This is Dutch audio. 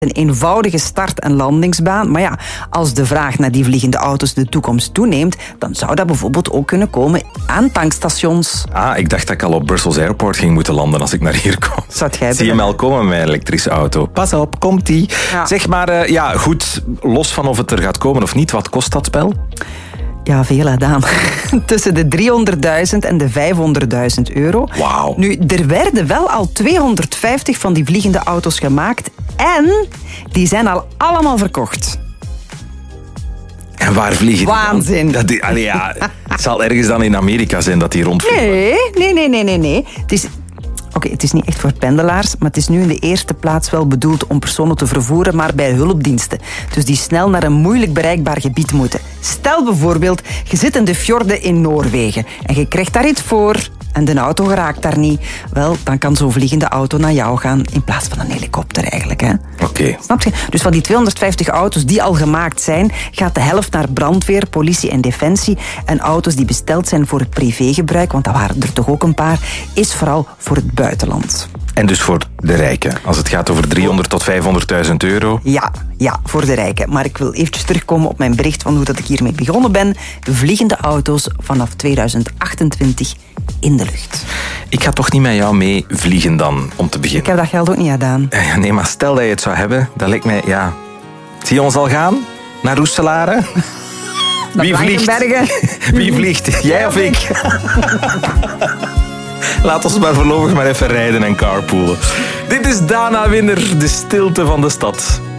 Een eenvoudige start- en landingsbaan. Maar ja, als de vraag naar die vliegende auto's de toekomst toeneemt, dan zou dat bijvoorbeeld ook kunnen komen aan tankstations. Ik dacht dat ik al op Brussels Airport ging moeten landen als ik naar hier kom. Zie je hem al komen met mijn elektrische auto? Pas op, komt-ie. Ja. Zeg maar, goed, los van of het er gaat komen of niet, wat kost dat spel? Ja, veel gedaan. Tussen de 300.000 en de 500.000 euro. Wauw. Nu, er werden wel al 250 van die vliegende auto's gemaakt en die zijn al allemaal verkocht. En waar vliegen die Waanzin. dan? Het zal ergens dan in Amerika zijn dat die rondvliegen. Nee. Het is niet echt voor pendelaars, maar het is nu in de eerste plaats wel bedoeld om personen te vervoeren, maar bij hulpdiensten. Dus die snel naar een moeilijk bereikbaar gebied moeten. Stel bijvoorbeeld, je zit in de fjorden in Noorwegen en je krijgt daar iets voor en de auto geraakt daar niet. Wel, dan kan zo'n vliegende auto naar jou gaan in plaats van een helikopter eigenlijk. Hè? Oké. Snap je? Dus van die 250 auto's die al gemaakt zijn, gaat de helft naar brandweer, politie en defensie. En auto's die besteld zijn voor het privégebruik, want dat waren er toch ook een paar, is vooral voor het buitenland. En dus voor de rijken. Als het gaat over 300.000 tot 500.000 euro. Ja, voor de rijken. Maar ik wil eventjes terugkomen op mijn bericht van hoe dat ik hiermee begonnen ben. Vliegende auto's vanaf 2028 in de lucht. Ik ga toch niet met jou mee vliegen dan, om te beginnen. Ik heb dat geld ook niet gedaan. Nee, maar stel dat je het zou hebben, dat lijkt mij, ja... Zie je ons al gaan? Naar Roeselare? Wie vliegt? Wie vliegt? Jij of ik? Laat ons maar voorlopig maar even rijden en carpoolen. Dit is Dana Winner, de stilte van de stad.